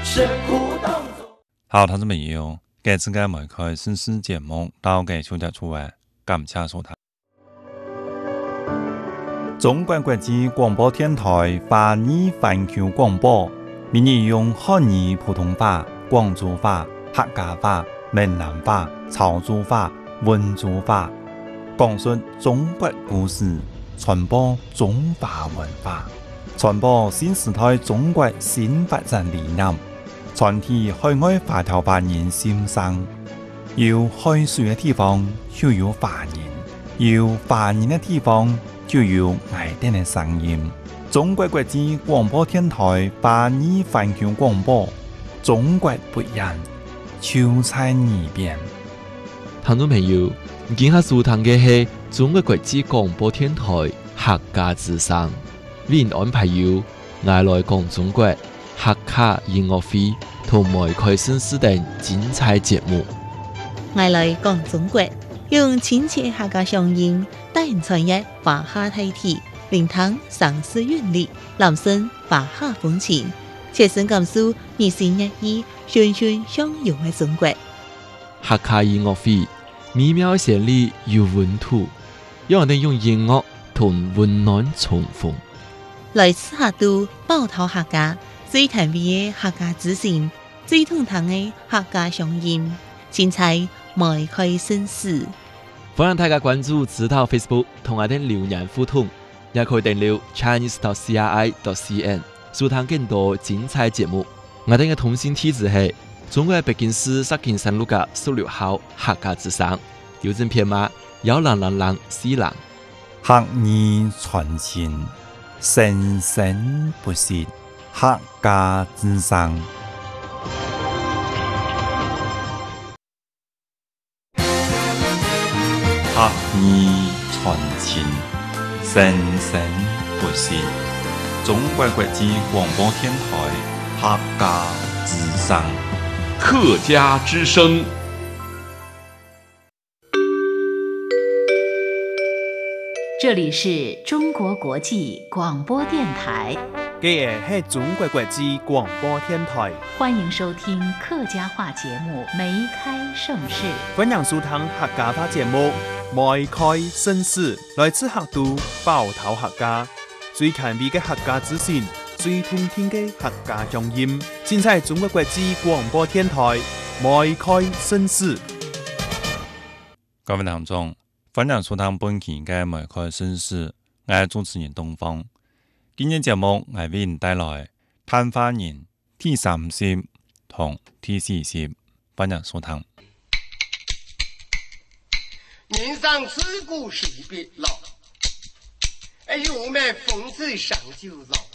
吃苦当作。 好，同志朋友，这次嘅每開新詩節目到嘅小集出嚟，感謝收睇。中國國際廣播電台華語環球廣播，每日用漢語普通話、廣州話、客家話、閩南話、潮州話、溫州話，講述中國故事，傳播中華文化，傳播新時代中國新發展理念，傳遞海外華僑華人心聲。有海水嘅地方就有華人，有華人嘅地方就有愛哋嘅聲音。中國國際廣播電台華語環球廣播，中國不一樣，就在耳邊。 聽眾朋友，今下收聽嘅係中國國際廣播電台客家之聲，為您安排有愛來講中國客家音樂會同埋開新詩等精彩節目。 愛來講中國，用親切客家鄉音，帶人傳譯華夏大體，聆聽上詩韻律，攬聲華夏風情，切身感受熱情熱意、循循相融嘅中國。 客家音樂會美妙旋律有溫度，讓我哋用音樂同溫暖重逢。 來自客都寶島客家，最甜美嘅客家之聲，最通透嘅客家鄉音，精彩邁開新詩。 歡迎大家關注指導 Facebook 同我哋留言互動，也可以訂閱 chinese.cri.cn 收聽更多精彩節目。我哋嘅通訊地址係中國北京市石景山路嘅16號客家之聲，郵政編碼10004。 客語傳情，生生不息，客家之聲。客語傳情，生生不息。中國國際廣播電台客家之聲。 客家之聲。 這裡是中國國際廣播電台。 這是中國國際廣播電台。 歡迎收聽客家話節目《梅開盛世》。 歡迎收聽客家話節目《梅開盛世》，來自客都寶島客家，最前衛嘅客家資訊，最通聽嘅客家鄉音，盡在中國國際廣播電台《梅開盛世》。 各位聽眾，歡迎收聽本期嘅《梅開盛世》，我係主持人東方。今日節目我為您帶來探花人第3集同第4集，歡迎收聽。 人生自古誰別老，我們奉旨上就老。